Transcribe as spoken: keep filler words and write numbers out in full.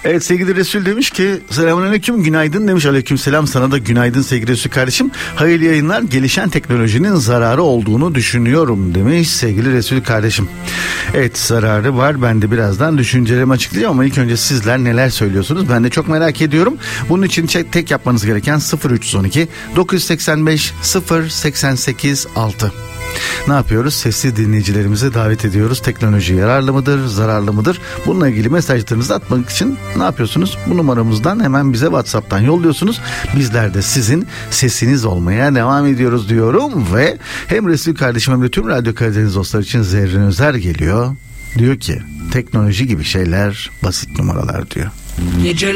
Evet, sevgili Resul demiş ki selamünaleyküm, günaydın demiş. Aleykümselam, sana da günaydın sevgili Resul kardeşim. Hayırlı yayınlar. Gelişen teknolojinin zararı olduğunu düşünüyorum demiş sevgili Resul kardeşim. Evet, zararı var. Ben de birazdan düşüncelerimi açıklayacağım ama ilk önce sizler neler söylüyorsunuz? Ben de çok merak ediyorum. Bunun için tek yapmanız gereken sıfır üç on iki dokuz seksen beş sıfır seksen sekiz altı. Ne yapıyoruz? Sesli dinleyicilerimizi davet ediyoruz. Teknoloji yararlı mıdır, zararlı mıdır? Bununla ilgili mesajlarınızı atmak için ne yapıyorsunuz? Bu numaramızdan hemen bize WhatsApp'tan yolluyorsunuz. Bizler de sizin sesiniz olmaya devam ediyoruz diyorum ve hem Resul kardeşim hem de tüm Radyo Karadeniz dostlar için Zerrin Özer geliyor. Diyor ki teknoloji gibi şeyler basit numaralar diyor. Gece